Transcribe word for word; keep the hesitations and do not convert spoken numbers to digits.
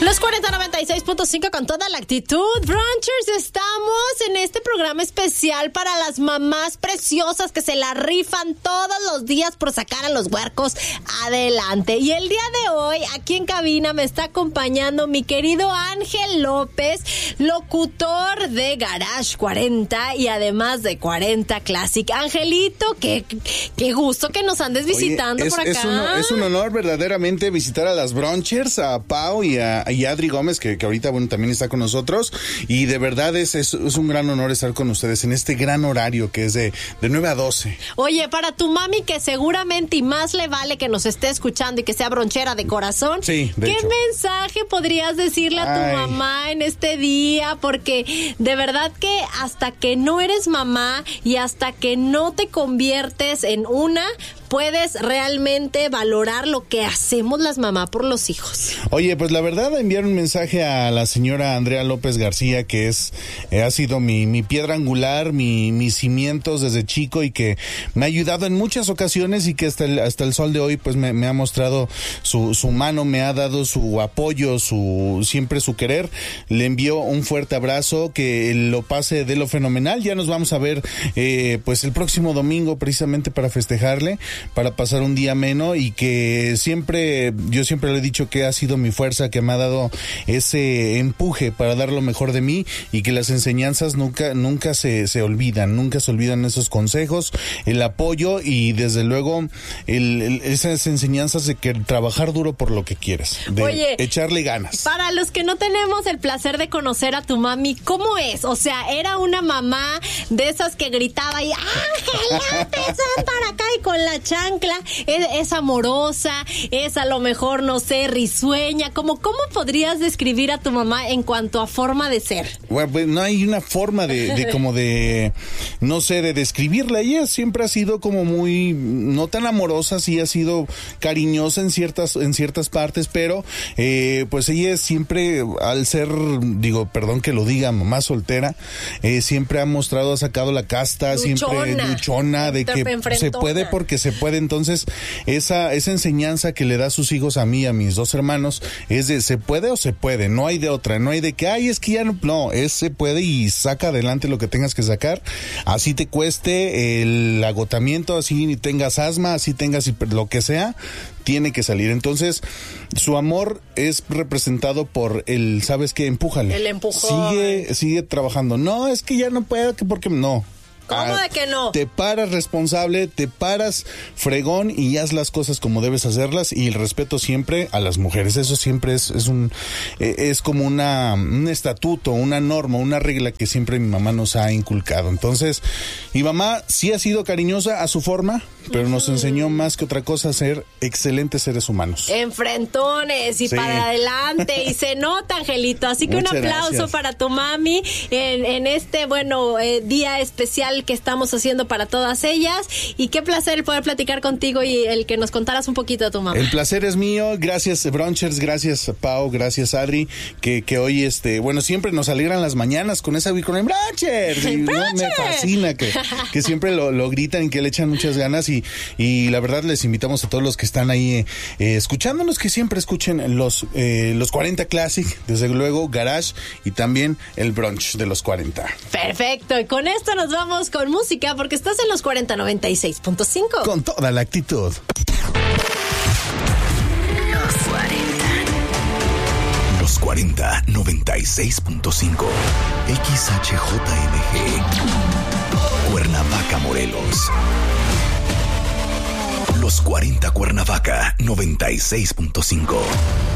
Los cuarenta noventa y seis punto cinco con toda la actitud. Brunchers, estamos en este programa especial para las mamás preciosas que se la rifan todos los días por sacar a los huercos adelante. Y el día de hoy, aquí en cabina, me está acompañando mi querido Ángel López, locutor de Garage cuarenta y además de cuarenta Classic. Angelito, qué, qué gusto que nos andes visitando. Oye, es, por acá. Es un, es un honor verdaderamente visitar a las Brunchers, a Pau y a, y a Adri Gómez, que, que ahorita bueno también está con nosotros, y de verdad es, es, es un gran honor estar con ustedes en este gran horario que es de, de nueve a doce. Oye, para tu mami, que seguramente y más le vale que nos esté escuchando y que sea bronchera de corazón, sí, de ¿qué hecho. mensaje podrías decirle a tu Ay. mamá en este día? Porque de verdad que hasta que no eres mamá y hasta que no te conviertes en una, puedes realmente valorar lo que hacemos las mamás por los hijos. Oye, pues la verdad, enviar un mensaje a la señora Andrea López García, que es eh, ha sido mi, mi piedra angular, mi, mis cimientos desde chico, y que me ha ayudado en muchas ocasiones, y que hasta el, hasta el sol de hoy pues me, me ha mostrado su, su mano, me ha dado su apoyo, su siempre su querer. Le envío un fuerte abrazo, que lo pase de lo fenomenal. Ya nos vamos a ver eh, pues el próximo domingo, precisamente para festejarle, para pasar un día ameno, y que siempre, yo siempre le he dicho que ha sido mi fuerza, que me ha dado ese empuje para dar lo mejor de mí, y que las enseñanzas nunca, nunca se, se olvidan, nunca se olvidan esos consejos, el apoyo, y desde luego el, el, esas enseñanzas de que trabajar duro por lo que quieres, de Oye, echarle ganas. Para los que no tenemos el placer de conocer a tu mami, ¿cómo es? O sea, era una mamá de esas que gritaba y ¡Ángela, ven para acá! Y con la chancla, es, es amorosa, es a lo mejor, no sé, risueña. ¿Cómo, ¿Cómo podrías describir a tu mamá en cuanto a forma de ser? Bueno, pues no hay una forma de, de como de, no sé, de describirla. Ella siempre ha sido como muy, no tan amorosa, sí ha sido cariñosa en ciertas, en ciertas partes, pero eh, pues ella siempre, al ser, digo, perdón que lo diga, mamá soltera, eh, siempre ha mostrado, ha sacado la casta, luchona, siempre luchona, de que se puede porque se puede. Entonces esa esa enseñanza que le da a sus hijos, a mí, a mis dos hermanos, es de se puede o se puede, no hay de otra, no hay de que ay, es que ya no, no, es se puede, y saca adelante lo que tengas que sacar, así te cueste el agotamiento, así tengas asma, así tengas lo que sea, tiene que salir. Entonces su amor es representado por el, ¿sabes qué? Empújale. El empujón. Sigue, sigue trabajando. No, es que ya no puedo, que porque no. ¿Cómo de que no? Te paras responsable, te paras fregón y haz las cosas como debes hacerlas, y el respeto siempre a las mujeres. Eso siempre es, es un es como una un estatuto, una norma, una regla que siempre mi mamá nos ha inculcado. Entonces, mi mamá sí ha sido cariñosa a su forma, pero uh-huh. nos enseñó más que otra cosa a ser excelentes seres humanos. Enfrentones y sí. para adelante, y se nota, Angelito. Así que Muchas un aplauso gracias. Para tu mami en, en este, bueno, eh, día especial que estamos haciendo para todas ellas, y qué placer el poder platicar contigo y el que nos contaras un poquito de tu mamá. El placer es mío, gracias Brunchers, gracias Pau, gracias Adri, que, que hoy este, bueno, siempre nos alegran las mañanas con esa con el Brunchers, y no, me fascina que, que siempre lo, lo gritan y que le echan muchas ganas, y, y la verdad les invitamos a todos los que están ahí eh, escuchándonos, que siempre escuchen los, eh, los cuarenta Classic, desde luego Garage, y también el Brunch de los cuarenta. Perfecto, y con esto nos vamos con música, porque estás en los cuarenta noventa y seis punto cinco. Con toda la actitud. Los cuarenta. Los cuarenta noventa y seis punto cinco. X H J M G. Cuernavaca, Morelos. Los cuarenta Cuernavaca noventa y seis punto cinco.